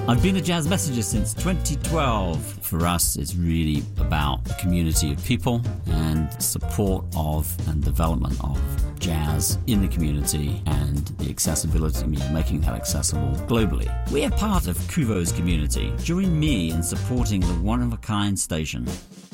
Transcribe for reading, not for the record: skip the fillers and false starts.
I've been a jazz messenger since 2012. For us, it's really about a community of people and support of and development of jazz in the community and the accessibility, making that accessible globally. We are part of Kuvo's community. Join me in supporting the one-of-a-kind station.